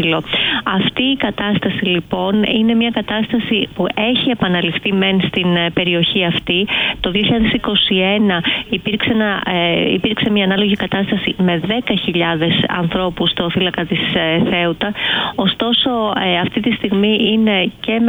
άλλο. Αυτή η κατάσταση λοιπόν είναι μια κατάσταση που έχει επαναληφθεί μεν στην περιοχή αυτή. Το 2021 υπήρξε μια ανάλογη κατάσταση με 10.000 ανθρώπους στο φύλακα της Θέουτα. Ωστόσο αυτή τη στιγμή είναι και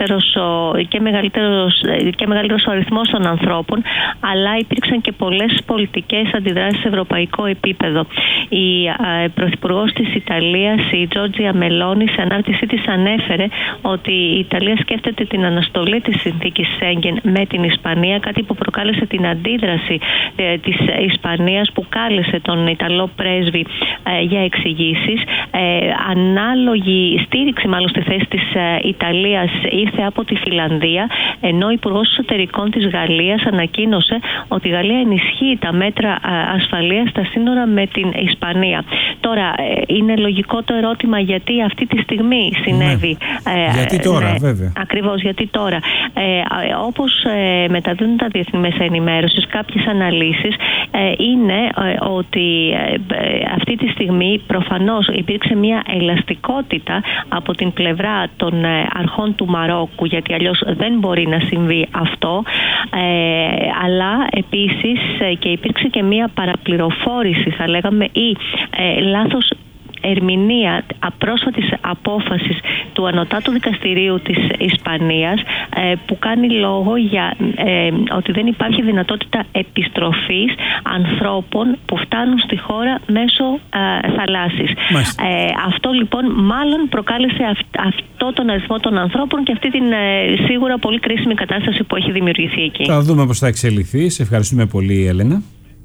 μεγαλύτερος ο αριθμός των ανθρώπων, αλλά υπήρξαν και πολλές πολιτικές αντιδράσεις σε ευρωπαϊκό επίπεδο. Η Πρωθυπουργός της Ιταλίας, η Τζόρτζια Μελόνι, σε ανάρτησή της ανέφερε ότι η Ιταλία σκέφτεται την αναστολή της συνθήκης Σέγγεν με την Ισπανία, κάτι που προκάλεσε την αντίδραση της Ισπανίας, που κάλεσε τον Ιταλό πρέσβη για εξηγήσεις. Ανάλογη στήριξη μάλλον στη θέση της Ιταλίας ήρθε από τη Φιλανδία, ενώ ο Υπουργός Εσωτερικών της Γαλλίας ανακοίνωσε ότι η Γαλλία ενισχύει τα μέτρα ασφαλείας στα σύνορα με την Ισπανία. Τώρα, είναι λογικό το ερώτημα γιατί αυτή τη στιγμή συνέβη. Γιατί τώρα, βέβαια. Ακριβώς, γιατί τώρα. Όπως μεταδίδουν τα διεθνή μέσα ενημέρωσης, κάποιες αναλύσεις είναι ότι αυτή τη στιγμή προφανώς υπήρξε μια ελαστικότητα από την πλευρά των αρχών του Μαρόκου, γιατί αλλιώς δεν μπορεί να συμβεί αυτό, αλλά επίσης και υπήρξε και μια παραπληροφόρηση, θα λέγαμε, ή λάθος ερμηνεία πρόσφατης απόφασης του Ανωτάτου Δικαστηρίου της Ισπανίας, που κάνει λόγο για ότι δεν υπάρχει δυνατότητα επιστροφής ανθρώπων που φτάνουν στη χώρα μέσω θαλάσσης. Αυτό λοιπόν μάλλον προκάλεσε αυτό τον αριθμό των ανθρώπων και αυτή την σίγουρα πολύ κρίσιμη κατάσταση που έχει δημιουργηθεί εκεί. Θα δούμε πώς θα εξελιχθεί. Σε ευχαριστούμε πολύ, Έλενα.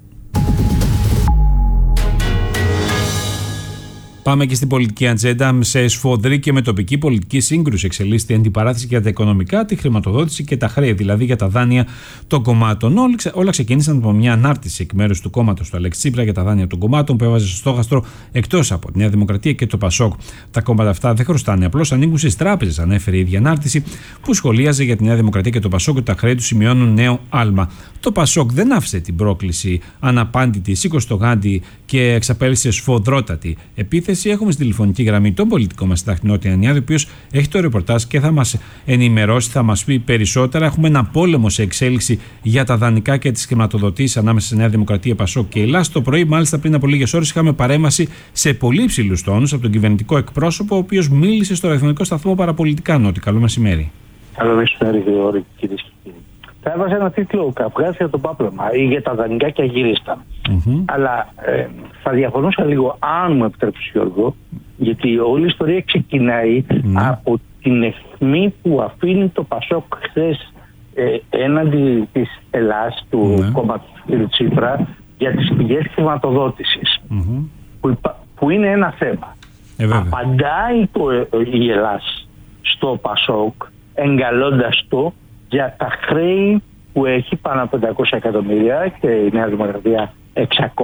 Πάμε και στην πολιτική ατζέντα. Σε σφοδρή και με τοπική πολιτική σύγκρουση εξελίσσεται η αντιπαράθεση για τα οικονομικά, τη χρηματοδότηση και τα χρέη, δηλαδή για τα δάνεια των κομμάτων. Όλα ξεκίνησαν από μια ανάρτηση εκ μέρους του κόμματος του Αλέξη Τσίπρα για τα δάνεια των κομμάτων, που έβαζε στο στόχαστρο εκτός από τη Νέα Δημοκρατία και το Πασόκ. Τα κόμματα αυτά δεν χρωστάνε, απλώς ανήκουν στις τράπεζες, ανέφερε η ίδια ανάρτηση, που σχολίαζε για τη Νέα Δημοκρατία και το Πασόκ ότι τα χρέη του σημειώνουν νέο άλμα. Το Πασόκ δεν άφησε την πρόκληση αναπάντητη, σήκωσε το γάντι και εξαπέλυσε σφοδρότατη επίθεση. Έχουμε στη τηλεφωνική γραμμή τον πολιτικό μας συντάκτη Νότια Ανιάδη, ο οποίος έχει το ρεπορτάζ και θα μας ενημερώσει, θα μας πει περισσότερα. Έχουμε ένα πόλεμο σε εξέλιξη για τα δανεικά και τις χρηματοδοτήσεις ανάμεσα στη Νέα Δημοκρατία, Πασόκ και Ελλάς. Το πρωί, μάλιστα πριν από λίγες ώρες, είχαμε παρέμβαση σε πολύ υψηλούς τόνους από τον κυβερνητικό εκπρόσωπο, ο οποίος μίλησε στο ραδιοφωνικό σταθμό Παραπολιτικά. Νότι, καλό μεσημέρι. Καλό μεσημέρι, Γρηγόρη, κυρίες και κύριοι. Θα έβαζε ένα τίτλο καυγάς για το πάπλωμα ή για τα δανεικά και αγύριστα. Αλλά θα διαφωνούσα λίγο, αν μου επιτρέψει, Γιώργο, γιατί όλη η ιστορία ξεκινάει από την αιχμή που αφήνει το Πασόκ χθες έναντι της Ελλάς, του κόμματος του κ. Τσίπρα, για τις πηγές χρηματοδότησης, που είναι ένα θέμα. Απαντάει η Ελλάς στο Πασόκ, εγκαλώντας το για τα χρέη που έχει πάνω από 500 εκατομμύρια και η Νέα Δημοκρατία 600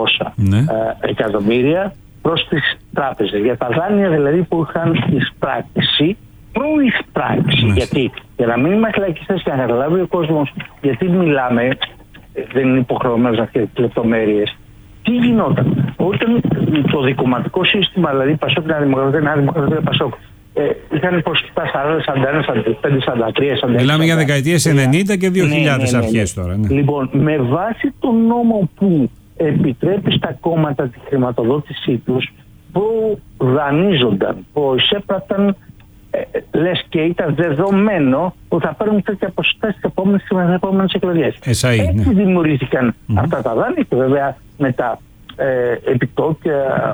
εκατομμύρια προς τις τράπεζες. Για τα δάνεια δηλαδή που είχαν εισπράξει, προεισπράξει. Γιατί, για να μην είμαστε λαϊκιστές και να καταλάβει ο κόσμος γιατί μιλάμε, δεν είναι υποχρεωμένος να ξέρει λεπτομέρειες. Τι γινόταν όταν το δικομματικό σύστημα, δηλαδή Πασόκ, Νέα Δημοκρατία, Πασόκ, είχαν ποσοστά 40, 41, 43, 44. Μιλάμε για δεκαετίες 90 και 2000 αρχές τώρα. Ναι. Λοιπόν, με βάση τον νόμο που επιτρέπει στα κόμματα τη χρηματοδότησή τους, που δανείζονταν, που εισέπραταν, λες και ήταν δεδομένο ότι θα παίρνουν τέτοια ποσοστά στις επόμενες εκλογές. Έτσι δημιουργήθηκαν αυτά τα δάνεια και βέβαια με τα επιτόκια,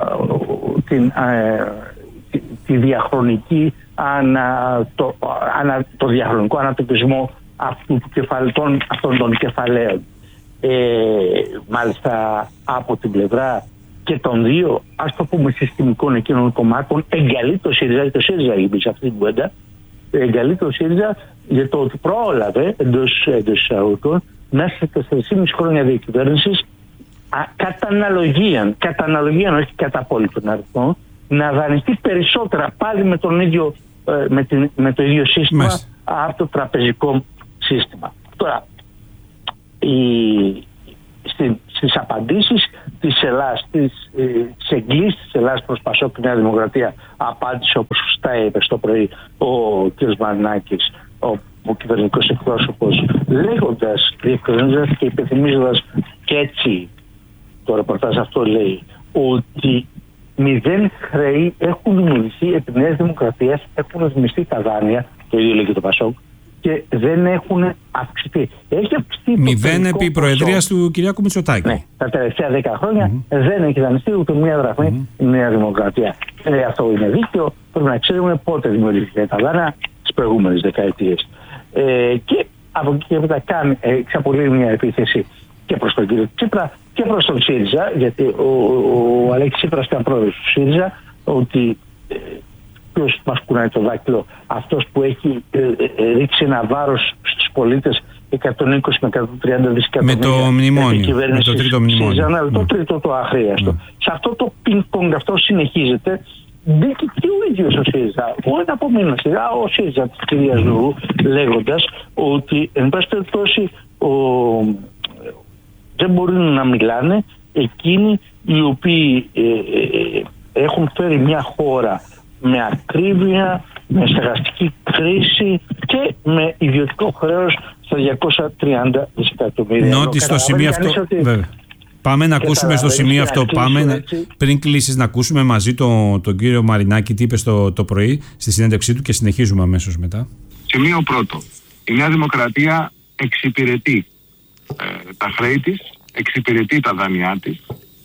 τη διαχρονική το διαχρονικό ανατοπισμό αυτών των κεφαλαίων. Μάλιστα από την πλευρά και των δύο, ας το πούμε, συστημικών εκείνων κομμάτων, εγκαλεί το ΣΥΡΙΖΑ, το ΣΥΡΙΖΑ είπε σε αυτή την κουβέντα, εγκαλεί το ΣΥΡΙΖΑ για το ότι πρόλαβε εντός εισαγωγικών μέσα σε 4,5 χρόνια διακυβέρνησης κατά αναλογία, όχι κατά απόλυτον αριθμό, να δανειστεί περισσότερα πάλι με το ίδιο σύστημα από το τραπεζικό σύστημα. Τώρα, στις απαντήσεις της Ελλάδας, της εγκλήσης της Ελλάδας προς Πασόκ και Νέα Δημοκρατία, απάντησε όπως σωστά είπε στο πρωί ο κ. Μαρινάκης, ο κυβερνητικός εκπρόσωπος, λέγοντας, διευκρινίζοντας και υπενθυμίζοντας, και έτσι το ρεπορτάζ αυτό λέει, ότι 0 χρέη έχουν δημιουργηθεί επί Νέας Δημοκρατίας, έχουν δημιουργηθεί τα δάνεια, το ίδιο λέει και το Πασόκ, και δεν έχουν αυξηθεί. Έχει αυξηθεί 0 επί προεδρίας του Κυριάκου Μητσοτάκη. Ναι, τα τελευταία 10 χρόνια δεν έχει δανειστεί ούτε μία δραχμή η Νέα Δημοκρατία. Αυτό είναι δίκαιο. Πρέπει να ξέρουμε πότε δημιουργήθηκε τα δάνεια, τις προηγούμενες δεκαετίες. Και από εκεί και μετά εξαπολύει μια επίθεση και προς τον κύριο Τσίπρα και προς τον ΣΥΡΙΖΑ, γιατί ο Αλέξης Τσίπρας ήταν πρόεδρος του ΣΥΡΙΖΑ, ότι ποιος μας κουνάει το δάκτυλο, αυτός που έχει ρίξει ένα βάρος στους πολίτες 120 με 130 δισεκατομμύρια. Με το μνημόνιο, με το τρίτο μνημόνιο. Το τρίτο το αχρίαστο. Σε αυτό το πινκ-πονγκ αυτό συνεχίζεται. Μπήκε και ο ίδιος ο ΣΥΡΙΖΑ, όχι από μήνα σειρά, ο ΣΥΡΙΖΑ της κυρίας Λουρού, λέγοντας ότι εν πάση περιπτώσει δεν μπορούν να μιλάνε εκείνοι οι οποίοι έχουν φέρει μια χώρα με ακρίβεια, με στεγαστική κρίση και με ιδιωτικό χρέος στα 230 δισεκατομμύρια. Νότι στο σημείο αυτό, βέβαια. Πάμε να ακούσουμε στο σημείο αυτό. Πριν κλείσεις, να ακούσουμε μαζί τον κύριο Μαρινάκη τι είπε το πρωί στη συνέντευξή του και συνεχίζουμε αμέσως μετά. Σημείο πρώτο. Η Νέα Δημοκρατία εξυπηρετεί τα χρέη της, εξυπηρετεί τα δάνειά της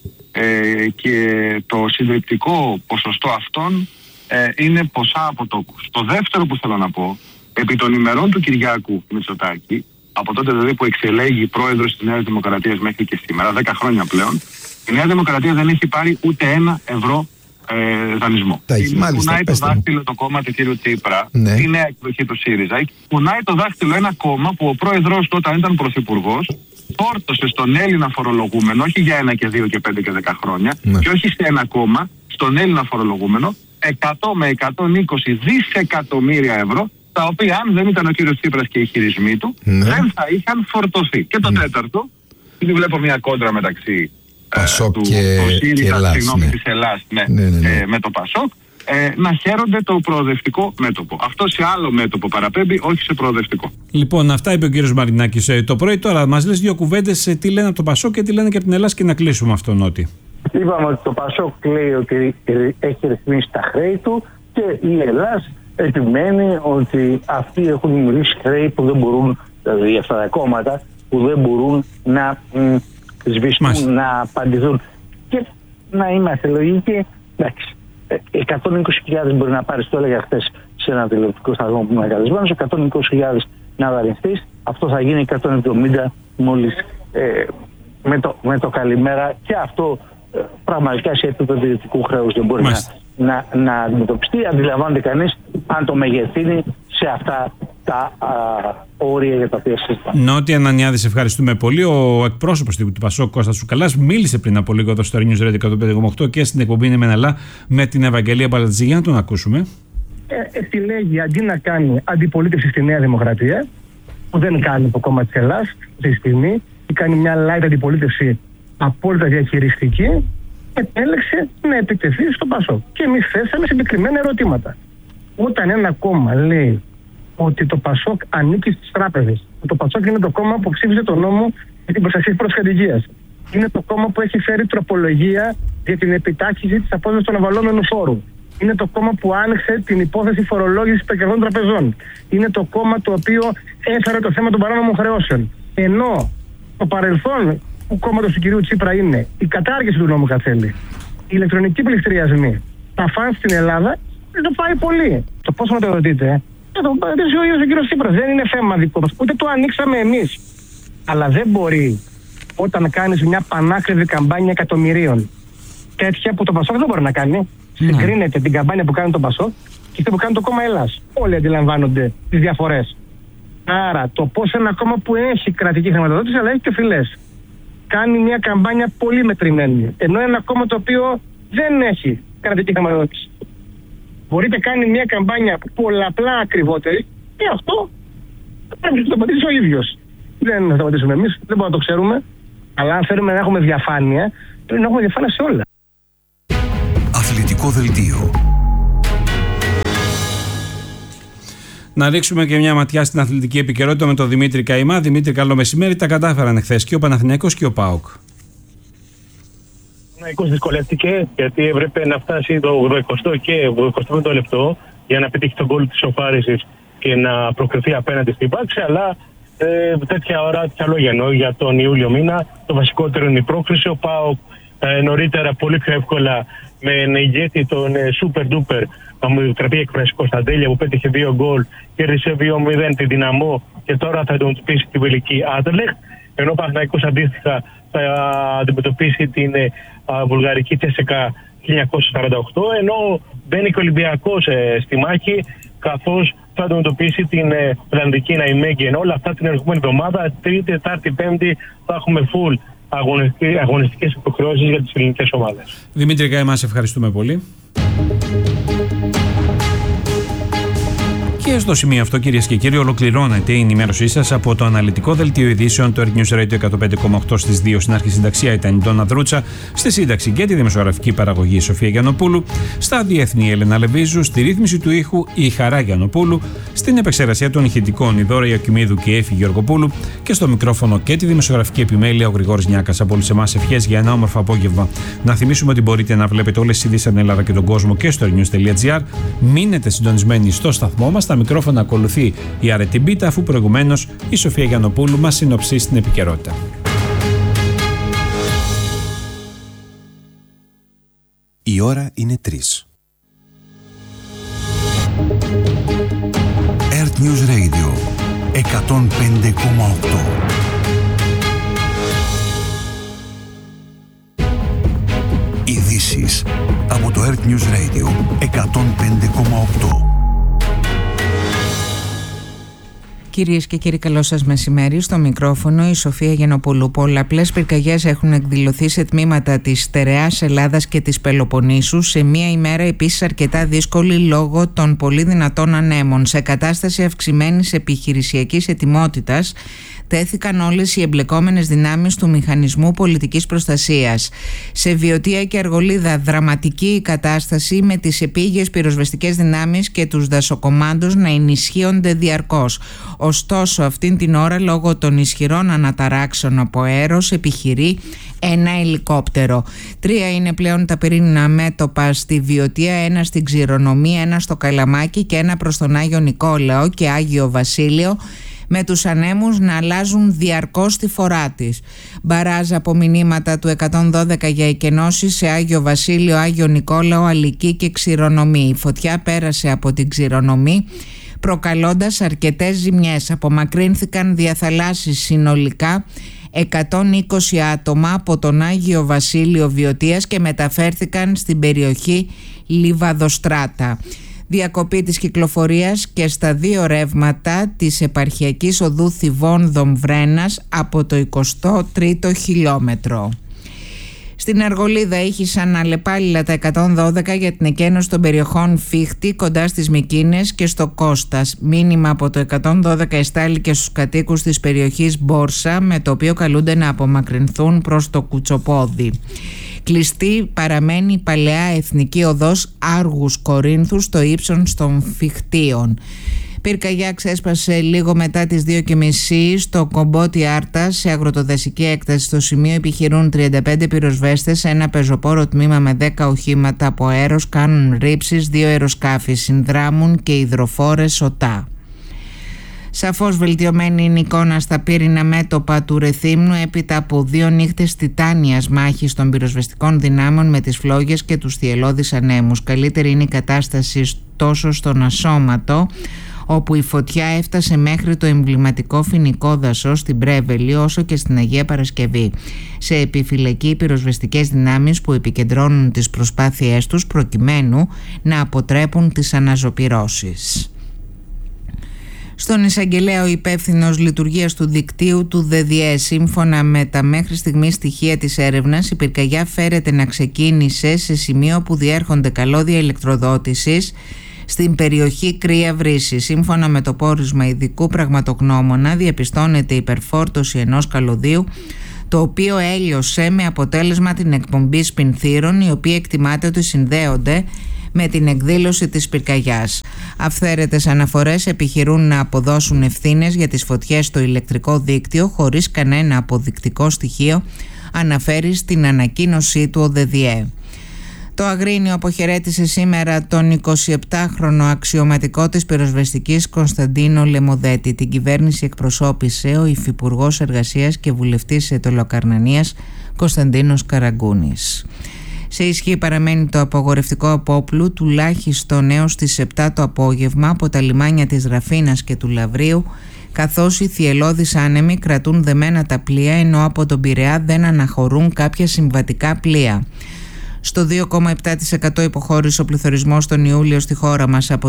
και το συντριπτικό ποσοστό αυτών είναι ποσά αποτόκους. Το δεύτερο που θέλω να πω, επί των ημερών του Κυριάκου Μητσοτάκη, από τότε δηλαδή που εξελέγει πρόεδρος της Νέας Δημοκρατίας μέχρι και σήμερα, 10 χρόνια πλέον, η Νέα Δημοκρατία δεν έχει πάρει ούτε €1 δανεισμό. Κουνάει το δάχτυλο το κόμμα του κ. Τσίπρα, η νέα εκδοχή του ΣΥΡΙΖΑ, κουνάει το δάχτυλο ένα κόμμα που ο πρόεδρος του όταν ήταν πρωθυπουργός φόρτωσε στον Έλληνα φορολογούμενο, όχι για 1 και 2 και 5 και 10 χρόνια, και όχι σε ένα κόμμα, στον Έλληνα φορολογούμενο, 100 με 120 δισεκατομμύρια ευρώ, τα οποία αν δεν ήταν ο κύριος Τσίπρας και οι χειρισμοί του, δεν θα είχαν φορτωθεί. Και το τέταρτο, γιατί βλέπω μια κόντρα μεταξύ Πασόκ του ΣΥΡΙΖΑ, της Ελλάς με το Πασόκ, να χαίρονται το προοδευτικό μέτωπο. Αυτό σε άλλο μέτωπο παραπέμπει, όχι σε προοδευτικό. Λοιπόν, αυτά είπε ο κύριος Μαρινάκης το πρωί. Τώρα μας λες δύο κουβέντες τι λένε από το Πασόκ και τι λένε και από την Ελλάδα και να κλείσουμε αυτό, Νότι. Είπαμε ότι το Πασόκ λέει ότι έχει ρυθμίσει τα χρέη του και η Ελλάδα επιμένει ότι αυτοί έχουν δημιουργήσει χρέη που δεν μπορούν, δηλαδή αυτά τα κόμματα που δεν μπορούν να σβηστούν, να απαντηθούν. Και να είμαστε λογικοί, εντάξει, 120.000 μπορεί να πάρεις, το έλεγα χθες σε ένα τηλεοπτικό σταθμό που είμαι καλεσμένος, 120.000 να δανειστείς, αυτό θα γίνει 170 μόλις με το καλημέρα, και αυτό πραγματικά σε επίπεδο ιδιωτικού χρέους δεν μπορεί να αντιμετωπιστεί. Αντιλαμβάνεται κανείς αν το μεγεθύνει σε αυτά τα όρια για τα οποία συζητάμε. Νότι Ανανιάδη, σε ευχαριστούμε πολύ. Ο εκπρόσωπος του Πασόκ, Κώστας Τσουκαλάς, μίλησε πριν από λίγο εδώ στο News Radio 105,8 και στην εκπομπή Είναι Μεναλά με την Ευαγγελία Παλατζή. Για να τον ακούσουμε. Επιλέγει αντί να κάνει αντιπολίτευση στη Νέα Δημοκρατία, που δεν κάνει το κόμμα της Ελλάς αυτή τη στιγμή, ή κάνει μια light αντιπολίτευση απόλυτα διαχειριστική, επέλεξε να επιτεθεί στο Πασόκ. Και εμείς θέσαμε συγκεκριμένα ερωτήματα. Όταν ένα κόμμα λέει ότι το Πασόκ ανήκει στις τράπεζες, το Πασόκ είναι το κόμμα που ψήφισε τον νόμο για την προστασία της κατοικίας, είναι το κόμμα που έχει φέρει τροπολογία για την επιτάχυνση της απόδοσης των ευαλόμενου φόρου, είναι το κόμμα που άνοιξε την υπόθεση φορολόγησης των κερδών τραπεζών, είναι το κόμμα το οποίο έφερε το θέμα των παράνομων χρεώσεων. Ενώ το παρελθόν του κόμματος του κυρίου Τσίπρα είναι η κατάργηση του νόμου Κατσέλη, η ηλεκτρονική πληστηριασμή, τα φαν στην Ελλάδα, δεν το πάει πολύ. Το πώς να το ρωτείτε, το παρατήρησε ο ίδιος ο κύριος Τσίπρας. Δεν είναι θέμα δικό μας, ούτε το ανοίξαμε εμείς. Αλλά δεν μπορεί όταν κάνεις μια πανάκριβη καμπάνια εκατομμυρίων, τέτοια που το Πασόκ δεν μπορεί να κάνει. Συγκρίνεται την καμπάνια που κάνει το Πασόκ και αυτή που κάνει το κόμμα Ελλάς. Όλοι αντιλαμβάνονται τις διαφορές. Άρα το πώς ένα κόμμα που έχει κρατική χρηματοδότηση αλλά έχει και φυλές κάνει μια καμπάνια πολύ μετρημένη, ενώ ένα κόμμα το οποίο δεν έχει κρατική χρηματοδότηση μπορείτε κάνει μια καμπάνια πολλαπλά ακριβότερη, και αυτό πρέπει να το απαντήσει ο ίδιος. Δεν θα το απαντήσουμε εμείς, δεν μπορούμε να το ξέρουμε. Αλλά αν θέλουμε να έχουμε διαφάνεια, πρέπει να έχουμε διαφάνεια σε όλα. Αθλητικό δελτίο. Να ρίξουμε και μια ματιά στην αθλητική επικαιρότητα με τον Δημήτρη Καημά. Δημήτρη, καλό μεσημέρι. Τα κατάφεραν εχθές και ο Παναθηναϊκός και ο ΠΑΟΚ. Ο Παναθηναϊκός δυσκολεύτηκε γιατί έπρεπε να φτάσει το 80 και 85 λεπτό για να πετύχει τον γκολ της ισοφάρισης και να προκριθεί απέναντι στην Πάξη. Αλλά τέτοια ώρα, τέτοια λόγια εννοώ για τον Ιούλιο μήνα. Το βασικότερο είναι η πρόκριση. Ο ΠΑΟΚ νωρίτερα πολύ πιο εύκολα με ηγέτη τον super duper, θα μου επιτραπεί έκφραση, Κωνσταντέλια, που πέτυχε 2 γκολ, κέρδισε 2-0 την Δυναμό και τώρα θα αντιμετωπίσει την βελική Άντερλεχτ. Ενώ ο Παναθηναϊκός αντίστοιχα θα αντιμετωπίσει την βουλγαρική Τσέσσεκα 1948, ενώ μπαίνει και ο Ολυμπιακός στη μάχη, καθώς θα αντιμετωπίσει την Ολλανδική Ναϊμέγγεν. Όλα αυτά την ερχόμενη εβδομάδα, Τρίτη, Τετάρτη, Πέμπτη, θα έχουμε full αγωνιστικές υποχρεώσεις για τις ελληνικές ομάδες. Δημήτρη Καημά, σε ευχαριστούμε πολύ. Και στο σημείο αυτό, κυρίες και κύριοι, ολοκληρώνεται η ενημέρωσή σας από το αναλυτικό δελτίο ειδήσεων του Earth News Radio 105,8 στις 2. Στην αρχισυνταξία ήταν η Ντόνα Δρούτσα, στη σύνταξη και τη δημοσιογραφική παραγωγή η Σοφία Γιαννοπούλου, στα διεθνή Έλενα Λεβίζου, στη ρύθμιση του ήχου η Χαρά Γιαννοπούλου, στην επεξεργασία των ηχητικών η Δώρα Ιακοιμίδου και η Έφη Γεωργοπούλου και στο μικρόφωνο και τη δημοσιογραφική επιμέλεια ο Γρηγόρης Νιάκας. Από όλους εμάς ευχές για ένα όμορφο απόγευμα. Να θυμίσουμε ότι μπορείτε να βλέπετε όλες τις ειδήσεις από την Ελλάδα και τον κόσμο και στο earthnews.gr. Μείνετε συντονισμένοι στο σταθμό μας. Στα μικρόφωνα ακολουθεί η Αρετή Μπίτα, αφού προηγουμένως η Σοφία Γιαννοπούλου μας συνοψίσει την επικαιρότητα. Η ώρα είναι 3. Earth News Radio 105,8. Ειδήσεις από το Earth News Radio 105,8. Κυρίες και κύριοι, καλό σας μεσημέρι. Στο μικρόφωνο η Σοφία Γιαννοπούλου. Πολλαπλές πυρκαγιές έχουν εκδηλωθεί σε τμήματα της στερεάς Ελλάδας και της Πελοποννήσου, σε μία ημέρα επίσης αρκετά δύσκολη λόγω των πολύ δυνατών ανέμων. Σε κατάσταση αυξημένης επιχειρησιακής ετοιμότητας τέθηκαν όλες οι εμπλεκόμενες δυνάμεις του Μηχανισμού Πολιτικής Προστασίας. Σε Βιωτία και Αργολίδα δραματική η κατάσταση, με τις επίγειες πυροσβεστικές δυνάμεις και τους δασοκομάντους να ενισχύονται διαρκώς. Ωστόσο, αυτήν την ώρα, λόγω των ισχυρών αναταράξεων από αέρος, επιχειρεί ένα ελικόπτερο. 3 είναι πλέον τα πυρηνικά μέτωπα στη Βιωτία, 1 στην Ξηρονομή, 1 στο Καλαμάκι και 1 προς τον Άγιο Νικόλαο και Άγιο Βασίλειο, με τους ανέμους να αλλάζουν διαρκώς τη φορά της. Μπαράζ από μηνύματα του 112 για εκενώσεις σε Άγιο Βασίλειο, Άγιο Νικόλαο, Αλική και Ξηρονομή. Η φωτιά πέρασε από την Ξηρονομή, προκαλώντας αρκετές ζημιές. Απομακρύνθηκαν διαθαλάσσεις συνολικά 120 άτομα από τον Άγιο Βασίλειο Βιωτίας και μεταφέρθηκαν στην περιοχή Λιβαδοστράτα. Διακοπή της κυκλοφορίας και στα 2 ρεύματα της επαρχιακής οδού Θηβών Βρένας από το 23ο χιλιόμετρο. Στην Αργολίδα ήχησαν αλλεπάλληλα τα 112 για την εκένωση των περιοχών Φίχτη κοντά στις Μικίνες και στο Κώστας. Μήνυμα από το 112 εστάληκε στους κατοίκους της περιοχής Μπόρσα, με το οποίο καλούνται να απομακρυνθούν προς το Κουτσοπόδι. Κλειστή παραμένει η παλαιά εθνική οδός Άργους Κορίνθου στο ύψον των Φιχτίων. Πυρκαγιά ξέσπασε λίγο μετά τις 2:30 στο Κομπότι Άρτα, σε αγροτοδασική έκταση. Στο σημείο επιχειρούν 35 πυροσβέστες, ένα πεζοπόρο τμήμα με 10 οχήματα από αέρος, κάνουν ρήψεις, 2 αεροσκάφη συνδράμουν και υδροφόρες ΟΤΑ. Σαφώς βελτιωμένη είναι η εικόνα στα πύρινα μέτωπα του Ρεθύμνου έπειτα από 2 νύχτες τιτάνιας μάχης των πυροσβεστικών δυνάμεων με τις φλόγες και τους θυελλώδεις ανέμους. Καλύτερη είναι η κατάσταση τόσο στον Ασώματο, όπου η φωτιά έφτασε μέχρι το εμβληματικό φοινικό δασό στην Πρέβελη, όσο και στην Αγία Παρασκευή. Σε επιφυλακή οι πυροσβεστικές δυνάμεις που επικεντρώνουν τις προσπάθειές τους προκειμένου να αποτρέπουν τις αναζωπυρώσεις. Στον εισαγγελέα, ο υπεύθυνος λειτουργίας του δικτύου του ΔΔΕ, σύμφωνα με τα μέχρι στιγμή στοιχεία της έρευνας, η πυρκαγιά φέρεται να ξεκίνησε σε σημείο που διέρχονται καλώδια ηλεκτροδότησης στην περιοχή Κρύα Βρύση. Σύμφωνα με το πόρισμα ειδικού πραγματογνώμονα, διαπιστώνεται υπερφόρτωση ενός καλωδίου, το οποίο έλειωσε με αποτέλεσμα την εκπομπή σπινθήρων, οι οποίοι εκτιμάται ότι συνδέονται με την εκδήλωση της πυρκαγιάς. Αυθαίρετες αναφορές επιχειρούν να αποδώσουν ευθύνες για τις φωτιές στο ηλεκτρικό δίκτυο χωρίς κανένα αποδεικτικό στοιχείο, αναφέρει στην ανακοίνωσή του ο ΔΔΕ. Το Αγρίνιο αποχαιρέτησε σήμερα τον 27χρονο αξιωματικό της πυροσβεστικής Κωνσταντίνο Λεμοδέτη. Την κυβέρνηση εκπροσώπησε ο Υφυπουργός Εργασίας και Βουλευτής Αιτωλοκαρνανίας Κωνσταντίνος Καραγκούνης. Σε ισχύ παραμένει το απαγορευτικό απόπλου τουλάχιστον έως τις 7 το απόγευμα από τα λιμάνια της Ραφίνας και του Λαβρίου, καθώς οι θυελλώδεις άνεμοι κρατούν δεμένα τα πλοία, ενώ από τον Πειραιά δεν αναχωρούν κάποια συμβατικά πλοία. Στο 2,7% υποχώρησε ο πληθωρισμός τον Ιούλιο στη χώρα μας από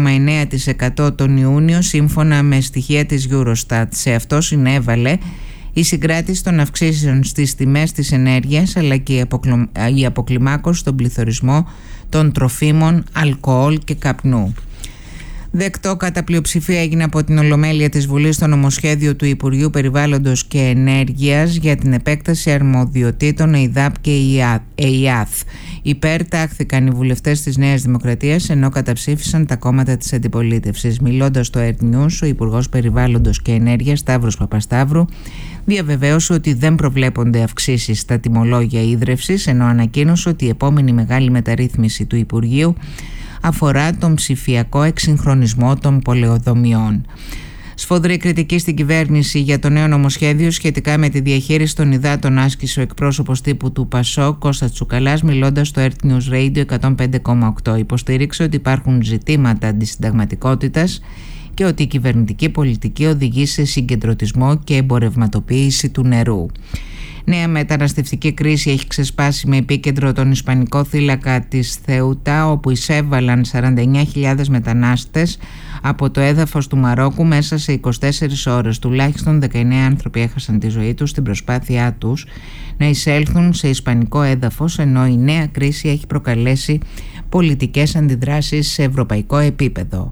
3,9% τον Ιούνιο, σύμφωνα με στοιχεία της Eurostat. Σε αυτό συνέβαλε η συγκράτηση των αυξήσεων στις τιμές της ενέργειας, αλλά και η αποκλιμάκωση στον πληθωρισμό των τροφίμων, αλκοόλ και καπνού. Δεκτό κατά πλειοψηφία έγινε από την Ολομέλεια της Βουλής το νομοσχέδιο του Υπουργείου Περιβάλλοντος και Ενέργειας για την επέκταση αρμοδιοτήτων ΕΙΔΑΠ και ΕΙΑΘ. Υπέρ τάχθηκαν οι βουλευτές της Νέας Δημοκρατίας, ενώ καταψήφισαν τα κόμματα της αντιπολίτευσης. Μιλώντας στο Earth News, ο Υπουργός Περιβάλλοντος και Ενέργειας Σταύρος Παπασταύρου διαβεβαίωσε ότι δεν προβλέπονται αυξήσεις στα τιμολόγια ίδρευσης, ενώ ανακοίνωσε ότι η επόμενη μεγάλη μεταρρύθμιση του Υπουργείου αφορά τον ψηφιακό εξυγχρονισμό των πολεοδομιών. Σφοδρή κριτική στην κυβέρνηση για το νέο νομοσχέδιο σχετικά με τη διαχείριση των υδάτων άσκησε ο εκπρόσωπος τύπου του ΠΑΣΟΚ, Κώστας Τσουκαλάς, μιλώντας στο Earth News Radio 105,8. Υποστήριξε ότι υπάρχουν ζητήματα αντισυνταγματικότητας και ότι η κυβερνητική πολιτική οδηγεί σε συγκεντρωτισμό και εμπορευματοποίηση του νερού. Νέα μεταναστευτική κρίση έχει ξεσπάσει με επίκεντρο τον Ισπανικό θύλακα της Θεούτα, όπου εισέβαλαν 49.000 μετανάστες από το έδαφος του Μαρόκου μέσα σε 24 ώρες. Τουλάχιστον 19 άνθρωποι έχασαν τη ζωή τους στην προσπάθειά τους να εισέλθουν σε ισπανικό έδαφος, ενώ η νέα κρίση έχει προκαλέσει πολιτικές αντιδράσεις σε ευρωπαϊκό επίπεδο.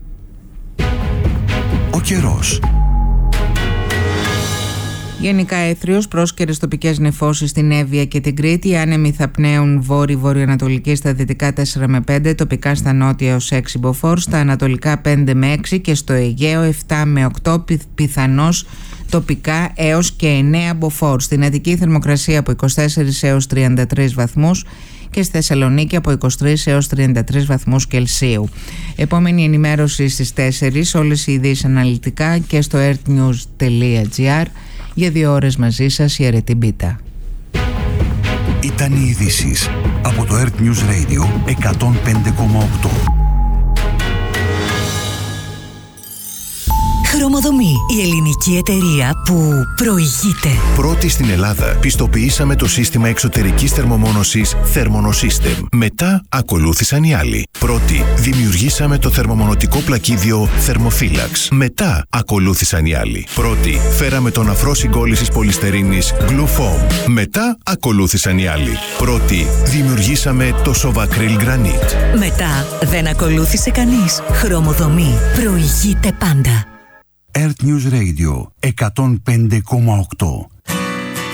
Ο καιρός. Γενικά έθριος, πρόσκαιρες τοπικές νεφώσεις στην Εύβοια και την Κρήτη. Οι άνεμοι θα πνέουν βόρειο-βορειοανατολική στα δυτικά 4 με 5, τοπικά στα νότια ως 6 μποφόρ, στα ανατολικά 5 με 6 και στο Αιγαίο 7 με 8, πιθανώς τοπικά έως και 9 μποφόρ. Στην Αττική θερμοκρασία από 24 έως 33 βαθμούς και στη Θεσσαλονίκη από 23 έως 33 βαθμούς Κελσίου. Επόμενη ενημέρωση στις 4, όλες οι ειδήσεις αναλυτικά και στο earthnews.gr. Για 2 ώρες μαζί σας η Αρετή Μπίτα. Ήταν οι ειδήσεις από το Earth News Radio 105,8. Χρωμοδομή, η ελληνική εταιρεία που προηγείται. Πρώτη στην Ελλάδα πιστοποιήσαμε το σύστημα εξωτερικής θερμομόνωσης Thermonosystem. Μετά ακολούθησαν οι άλλοι. Πρώτη δημιουργήσαμε το θερμομονωτικό πλακίδιο Thermophilax. Μετά ακολούθησαν οι άλλοι. Πρώτη φέραμε τον αφρό συγκόλλησης πολυστερίνης Glufoam. Μετά ακολούθησαν οι άλλοι. Πρώτη δημιουργήσαμε το Sovacryl Granite. Μετά δεν ακολούθησε κανείς. Χρωμοδομή προηγείται πάντα. Earth News Radio 105,8.